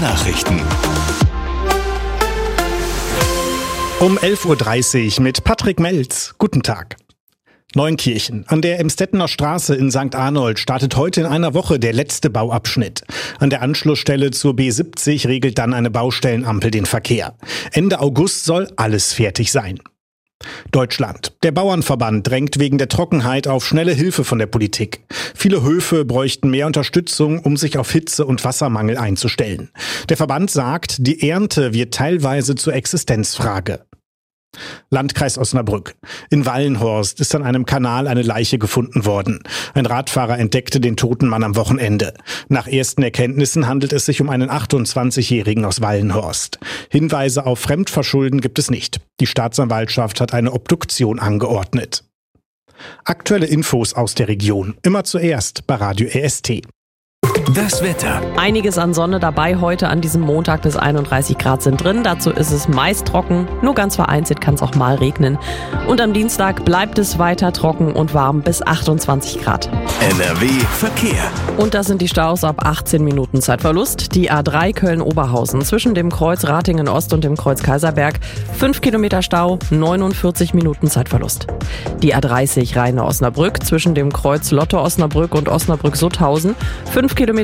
Nachrichten. Um 11.30 Uhr mit Patrick Melz. Guten Tag. Neunkirchen. An der Emstettener Straße in St. Arnold startet heute in einer Woche der letzte Bauabschnitt. An der Anschlussstelle zur B70 regelt dann eine Baustellenampel den Verkehr. Ende August soll alles fertig sein. Deutschland. Der Bauernverband drängt wegen der Trockenheit auf schnelle Hilfe von der Politik. Viele Höfe bräuchten mehr Unterstützung, um sich auf Hitze- und Wassermangel einzustellen. Der Verband sagt, die Ernte wird teilweise zur Existenzfrage. Landkreis Osnabrück. In Wallenhorst ist an einem Kanal eine Leiche gefunden worden. Ein Radfahrer entdeckte den toten Mann am Wochenende. Nach ersten Erkenntnissen handelt es sich um einen 28-Jährigen aus Wallenhorst. Hinweise auf Fremdverschulden gibt es nicht. Die Staatsanwaltschaft hat eine Obduktion angeordnet. Aktuelle Infos aus der Region. Immer zuerst bei Radio EST. Das Wetter. Einiges an Sonne dabei heute an diesem Montag, bis 31 Grad sind drin. Dazu ist es meist trocken, nur ganz vereinzelt kann es auch mal regnen. Und am Dienstag bleibt es weiter trocken und warm bis 28 Grad. NRW Verkehr. Und das sind die Staus ab 18 Minuten Zeitverlust. Die A3 Köln-Oberhausen zwischen dem Kreuz Ratingen-Ost und dem Kreuz Kaiserberg. 5 Kilometer Stau, 49 Minuten Zeitverlust. Die A30 Rheine-Osnabrück zwischen dem Kreuz Lotte-Osnabrück und Osnabrück-Sutthausen. 5 Kilometer